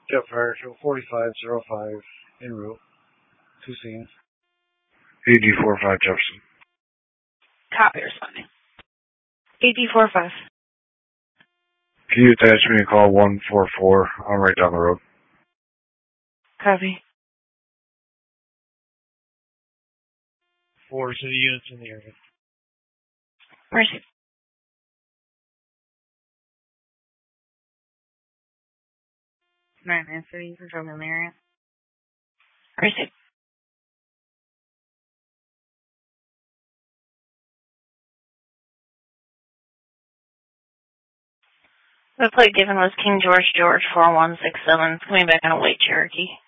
Jet fire to 4505 en route. 2 scenes. AD-45 Jefferson. Copy, responding. AD-45. Can you attach me and call 144? I'm right down the road. Copy. 4 city units in the area. Mercy. Nine, city control in the area. Mercy. The plate given was King George 4167, coming back on a white Cherokee.